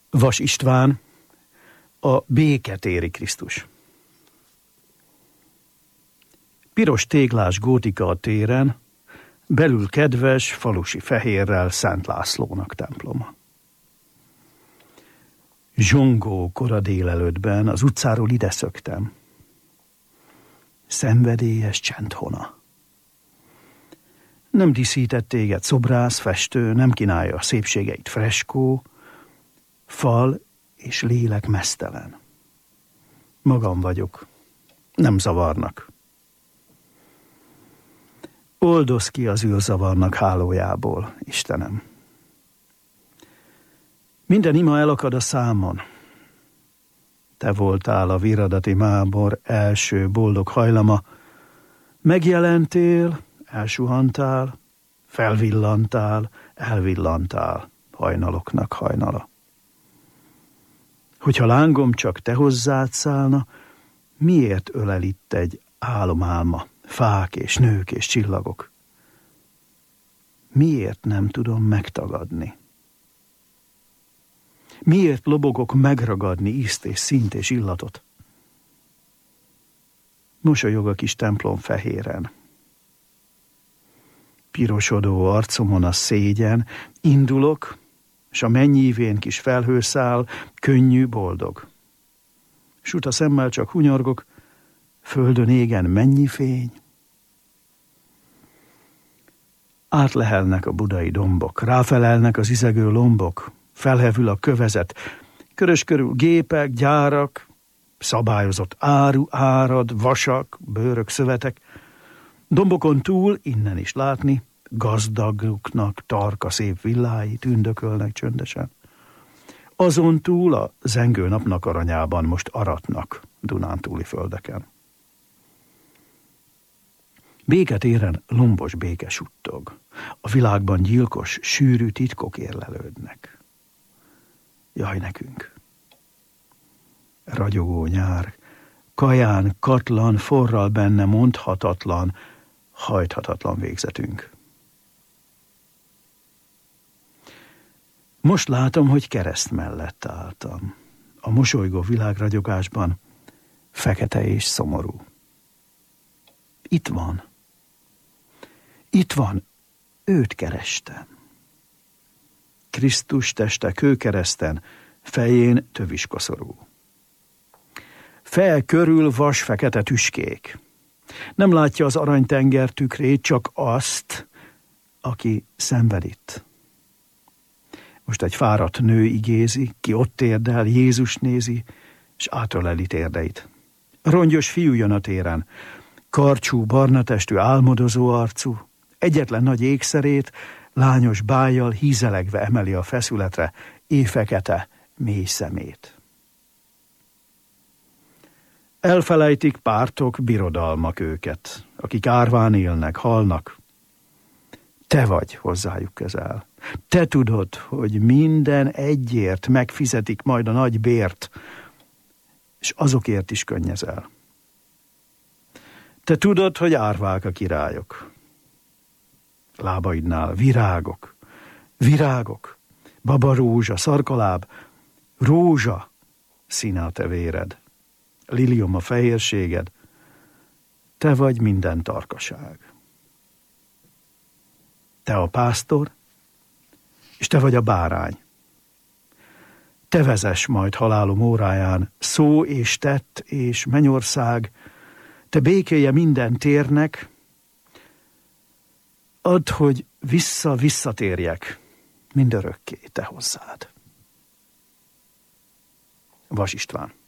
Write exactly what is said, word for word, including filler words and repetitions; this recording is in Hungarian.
Vas István, a béketéri Krisztus. Piros téglás gótika a téren, belül kedves, falusi fehérrel Szent Lászlónak temploma. Zsongó kora délelőttben az utcáról ide szöktem. Szenvedélyes csendhona. Nem díszített téged szobrász, festő, nem kínálja a szépségeit freskó, fal és lélek meztelen. Magam vagyok, nem zavarnak. Oldozz ki az űrzavarnak hálójából, Istenem. Minden ima elakad a számon. Te voltál a viradati mábor első boldog hajlama. Megjelentél, elsuhantál, felvillantál, elvillantál, hajnaloknak hajnala. Hogyha lángom csak te hozzád szállna, miért ölel itt egy álomálma, fák és nők és csillagok? Miért nem tudom megtagadni? Miért lobogok megragadni ízt és színt és illatot? Mosolyog a kis templom fehéren. Pirosodó arcomon a szégyen, indulok, s a mennyívén kis felhőszál, könnyű, boldog. Suta szemmel csak hunyorgok, földön égen mennyi fény. Átlehelnek a budai dombok, ráfelelnek az izegő lombok, felhevül a kövezet, körös körül gépek, gyárak, szabályozott áru, árad, vasak, bőrök, szövetek. Dombokon túl, innen is látni, gazdagoknak tarka szép villái tündökölnek csöndesen. Azon túl a zengő napnak aranyában most aratnak Dunántúli földeken. Béketéren lombos béke suttog, a világban gyilkos, sűrű titkok érlelődnek. Jaj nekünk! Ragyogó nyár, kaján, katlan, forral benne mondhatatlan, hajthatatlan végzetünk. Most látom, hogy kereszt mellett álltam. A mosolygó világragyogásban fekete és szomorú. Itt van. Itt van. Őt kerestem. Krisztus teste kőkereszten, fején töviskoszorú. Fel körül vas fekete tüskék. Nem látja az aranytenger tükrét, csak azt, aki szenved itt. Most egy fáradt nő igézi, ki ott térdel, Jézus nézi, és átöleli térdeit. Rongyos fiú jön a téren, karcsú, barna testű, álmodozó arcú, egyetlen nagy ékszerét, lányos bájjal hízelegve emeli a feszületre éjfekete, mély szemét. Elfelejtik pártok, birodalmak őket, akik árván élnek, halnak. Te vagy hozzájuk közel. Te tudod, hogy minden egyért megfizetik majd a nagy bért, és azokért is könnyezel. Te tudod, hogy árvák a királyok. Lábaidnál virágok, virágok, babarózsa, szarkaláb, rózsa színe a te véred, lilium a fehérséged, te vagy minden tarkaság. Te a pásztor, és te vagy a bárány. Te vezess majd halálom óráján, szó és tett és mennyország, te békéje minden térnek, add, hogy vissza-visszatérjek mindörökké te hozzád. Vas István.